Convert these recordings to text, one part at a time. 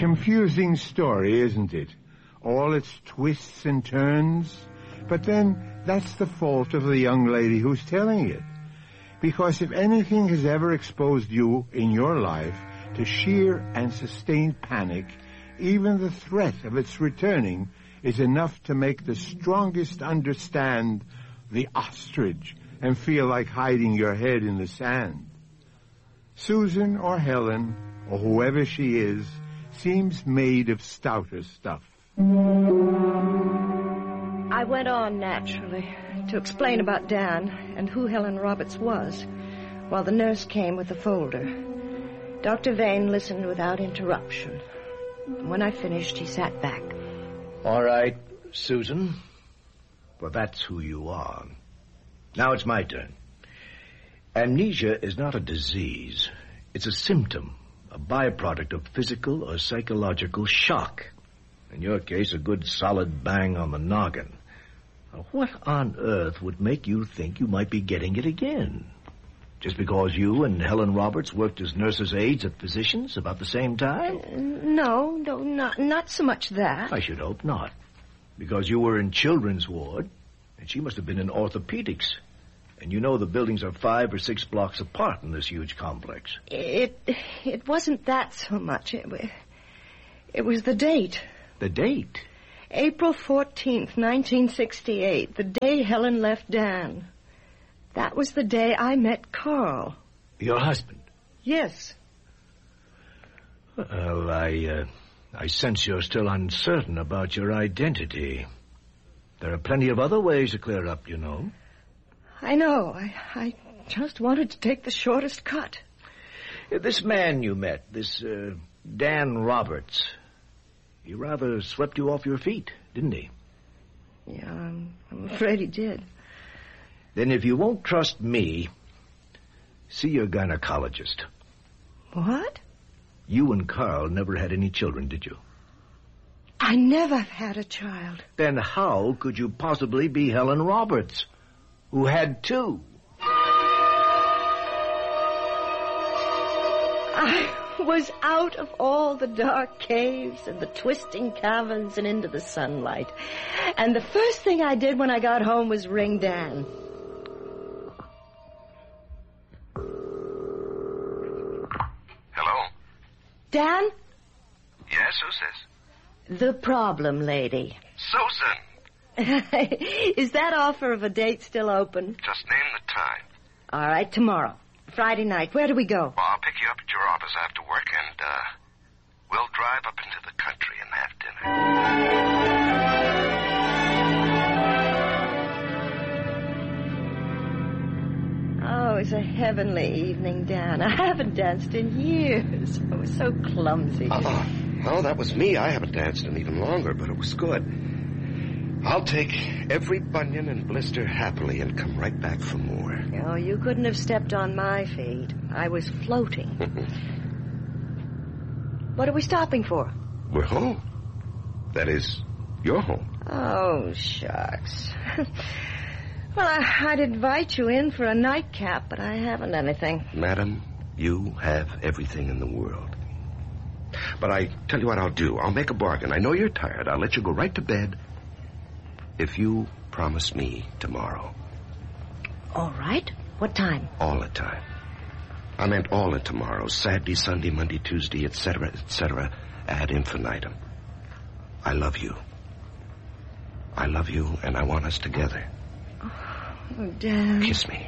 confusing story, isn't it? All its twists and turns. But then, that's the fault of the young lady who's telling it. Because if anything has ever exposed you in your life to sheer and sustained panic, even the threat of its returning is enough to make the strongest understand the ostrich and feel like hiding your head in the sand. Susan or Helen, or whoever she is, seems made of stouter stuff. I went on naturally to explain about Dan and who Helen Roberts was, while the nurse came with the folder. Dr. Vane listened without interruption. When I finished, he sat back. All right, Susan. Well, that's who you are. Now it's my turn. Amnesia is not a disease. It's a symptom, a byproduct of physical or psychological shock. In your case, a good solid bang on the noggin. Now, what on earth would make you think you might be getting it again? Just because you and Helen Roberts worked as nurses' aides at physicians about the same time? No, not so much that. I should hope not. Because you were in children's ward, and she must have been in orthopedics. And you know the buildings are 5 or 6 blocks apart in this huge complex. It wasn't that so much. It was the date. The date? April 14th, 1968, the day Helen left Dan. That was the day I met Carl. Your husband? Yes. Well, I sense you're still uncertain about your identity. There are plenty of other ways to clear up, you know. I know. I just wanted to take the shortest cut. This man you met, this Dan Roberts, he rather swept you off your feet, didn't he? Yeah, I'm afraid he did. Then if you won't trust me, see your gynecologist. What? You and Carl never had any children, did you? I never had a child. Then how could you possibly be Helen Roberts, who had 2? I was out of all the dark caves and the twisting caverns and into the sunlight. And the first thing I did when I got home was ring Dan. Hello? Dan? Yes, who's this? The problem lady. Susan! Is that offer of a date still open? Just name the time. All right, tomorrow. Friday night. Where do we go? Well, I'll pick you up at your office after work, and, we'll drive up into the country and have dinner. Oh, it's a heavenly evening, Dan. I haven't danced in years. I was so clumsy. Oh, that was me. I haven't danced in even longer, but it was good. I'll take every bunion and blister happily and come right back for more. Oh, you couldn't have stepped on my feet. I was floating. What are we stopping for? We're home. That is, you're home. Oh, shucks. Well, I'd invite you in for a nightcap, but I haven't anything. Madam, you have everything in the world. But I tell you what I'll do. I'll make a bargain. I know you're tired. I'll let you go right to bed if you promise me tomorrow. All right. What time? All the time. I meant all the tomorrows. Saturday, Sunday, Monday, Tuesday, etc., ad infinitum. I love you. I love you, and I want us together. Oh, Dan. Kiss me.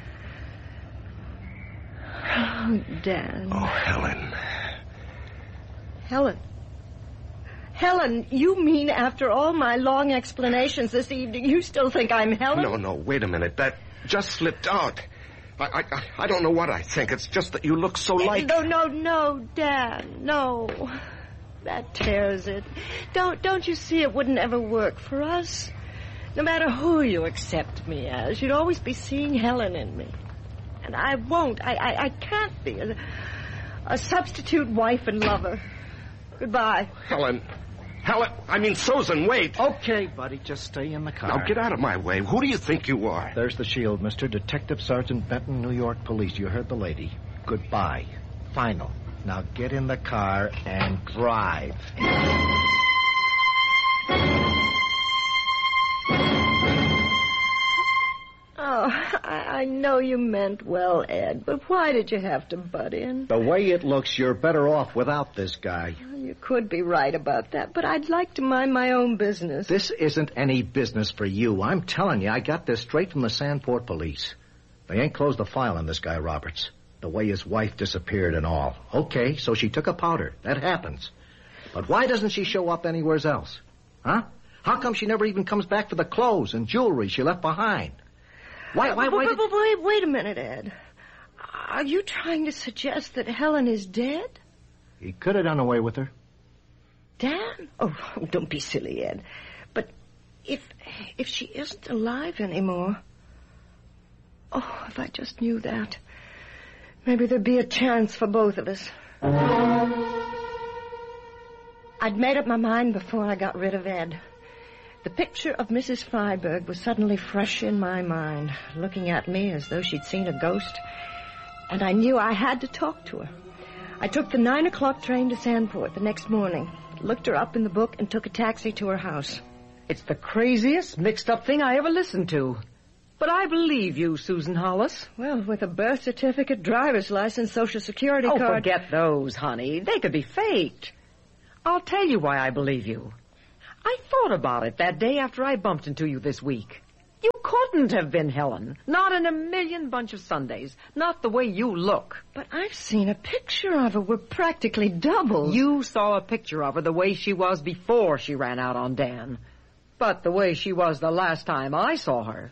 Oh, Dan. Oh, Helen. Helen. Helen, you mean after all my long explanations this evening, you still think I'm Helen? No, wait a minute. That just slipped out. I don't know what I think. It's just that you look so like... No, Dan, no. That tears it. Don't you see it wouldn't ever work for us? No matter who you accept me as, you'd always be seeing Helen in me. And I won't. I can't be a substitute wife and lover. Goodbye. Helen, I mean Susan, wait. Okay, buddy, just stay in the car. Now get out of my way. Who do you think you are? There's the shield, Mr. Detective Sergeant Benton, New York Police. You heard the lady. Goodbye. Final. Now get in the car and drive. Oh, I know you meant well, Ed, but why did you have to butt in? The way it looks, you're better off without this guy. Well, you could be right about that, but I'd like to mind my own business. This isn't any business for you. I'm telling you, I got this straight from the Sandport police. They ain't closed the file on this guy, Roberts. The way his wife disappeared and all. Okay, so she took a powder. That happens. But why doesn't she show up anywhere else? Huh? How come she never even comes back for the clothes and jewelry she left behind? Wait a minute, Ed. Are you trying to suggest that Helen is dead? He could have done away with her. Dan? Oh, don't be silly, Ed. But if she isn't alive anymore... Oh, if I just knew that. Maybe there'd be a chance for both of us. I'd made up my mind before I got rid of Ed. The picture of Mrs. Freiberg was suddenly fresh in my mind, looking at me as though she'd seen a ghost. And I knew I had to talk to her. I took the 9 o'clock train to Sandport the next morning, looked her up in the book, and took a taxi to her house. It's the craziest, mixed-up thing I ever listened to. But I believe you, Susan Hollis. Well, with a birth certificate, driver's license, Social Security card... Oh, forget those, honey. They could be faked. I'll tell you why I believe you. I thought about it that day after I bumped into you this week. You couldn't have been Helen. Not in a million bunch of Sundays. Not the way you look. But I've seen a picture of her. We're practically doubles. You saw a picture of her the way she was before she ran out on Dan. But the way she was the last time I saw her...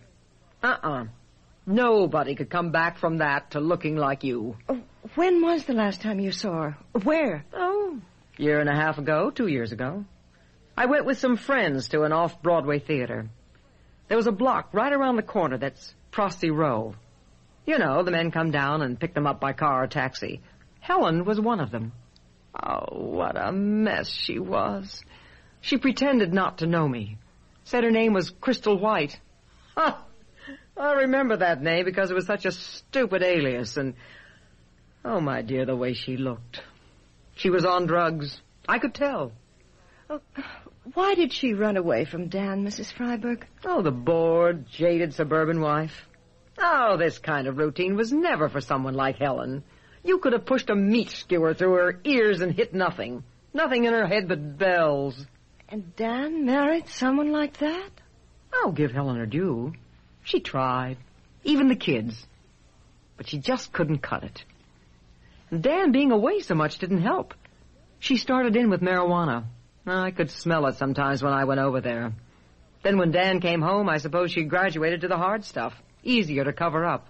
Nobody could come back from that to looking like you. When was the last time you saw her? Where? Oh, 1.5 years ago, 2 years ago. I went with some friends to an off-Broadway theater. There was a block right around the corner that's Prosty Row. You know, the men come down and pick them up by car or taxi. Helen was one of them. Oh, what a mess she was. She pretended not to know me. Said her name was Crystal White. Huh. I remember that name because it was such a stupid alias, and... Oh, my dear, the way she looked. She was on drugs. I could tell. Oh, why did she run away from Dan, Mrs. Freiberg? Oh, the bored, jaded suburban wife. Oh, this kind of routine was never for someone like Helen. You could have pushed a meat skewer through her ears and hit nothing. Nothing in her head but bells. And Dan married someone like that? I'll give Helen her due. She tried. Even the kids. But she just couldn't cut it. And Dan being away so much didn't help. She started in with marijuana. I could smell it sometimes when I went over there. Then when Dan came home, I suppose she graduated to the hard stuff. Easier to cover up.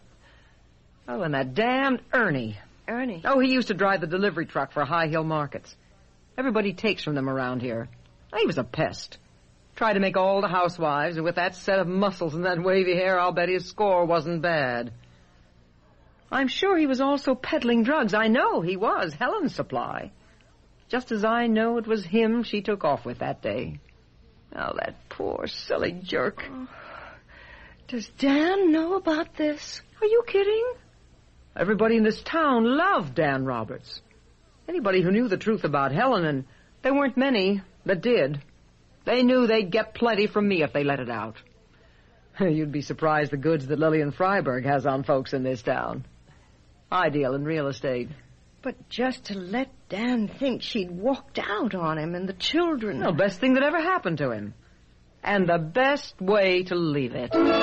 Oh, and that damned Ernie. Ernie? Oh, he used to drive the delivery truck for High Hill Markets. Everybody takes from them around here. He was a pest. Tried to make all the housewives, and with that set of muscles and that wavy hair, I'll bet his score wasn't bad. I'm sure he was also peddling drugs. I know he was Helen's supply. Just as I know it was him she took off with that day. Oh, that poor, silly jerk. Oh. Does Dan know about this? Are you kidding? Everybody in this town loved Dan Roberts. Anybody who knew the truth about Helen, and there weren't many that did. They knew they'd get plenty from me if they let it out. You'd be surprised the goods that Lillian Freiberg has on folks in this town. I deal in real estate. But just to let Dan think she'd walked out on him and the children... The best thing that ever happened to him. And the best way to leave it. Well,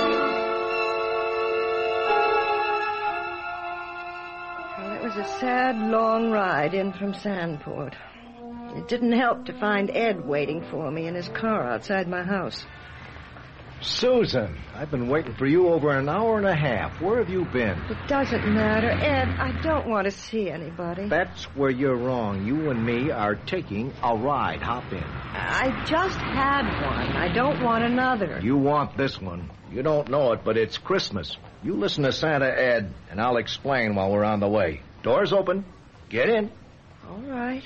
it was a sad, long ride in from Sandport. It didn't help to find Ed waiting for me in his car outside my house. Susan, I've been waiting for you over an hour and a half. Where have you been? It doesn't matter, Ed. I don't want to see anybody. That's where you're wrong. You and me are taking a ride. Hop in. I just had one. I don't want another. You want this one. You don't know it, but it's Christmas. You listen to Santa Ed, and I'll explain while we're on the way. Doors open. Get in. All right.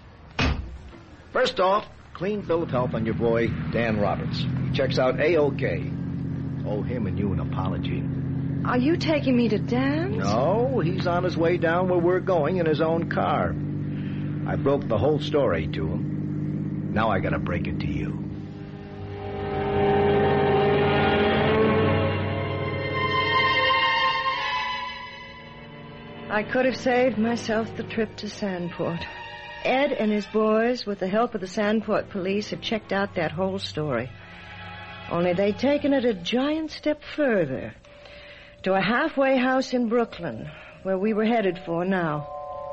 First off, clean bill of health on your boy, Dan Roberts. He checks out A-OK. Owe him and you an apology. Are you taking me to Dan's? No, he's on his way down where we're going in his own car. I broke the whole story to him. Now I gotta break it to you. I could have saved myself the trip to Sandport. Ed and his boys, with the help of the Sandport police, have checked out that whole story. Only they'd taken it a giant step further, to a halfway house in Brooklyn, where we were headed for now.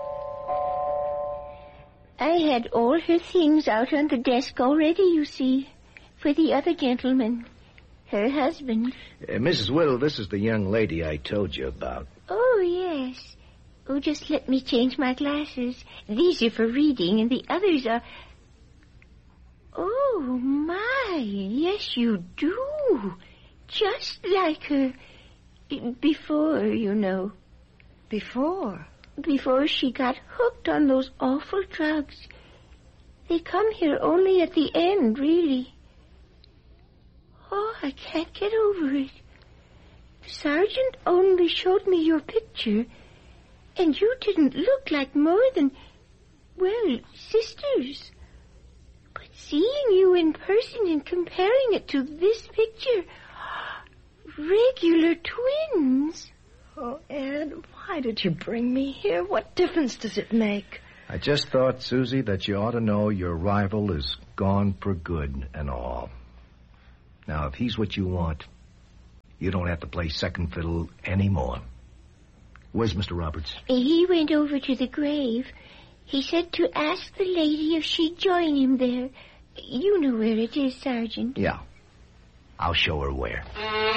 I had all her things out on the desk already, you see, for the other gentleman, her husband. Mrs. Whittle, this is the young lady I told you about. Oh, yes. Oh, just let me change my glasses. These are for reading, and the others are... Oh, my, yes, you do. Just like her. Before, you know. Before? Before she got hooked on those awful drugs. They come here only at the end, really. Oh, I can't get over it. The sergeant only showed me your picture, and you didn't look like more than, well, sisters. But seeing you in person and comparing it to this picture, regular twins. Oh, Ed, why did you bring me here? What difference does it make? I just thought, Susie, that you ought to know your rival is gone for good and all. Now, if he's what you want, you don't have to play second fiddle anymore. Where's Mr. Roberts? He went over to the grave. He said to ask the lady if she'd join him there. You know where it is, Sergeant. Yeah. I'll show her where.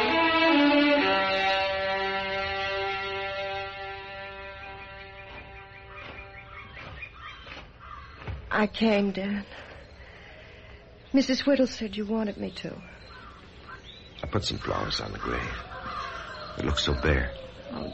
I came, Dan. Mrs. Whittle said you wanted me to. I put some flowers on the grave. It looks so bare.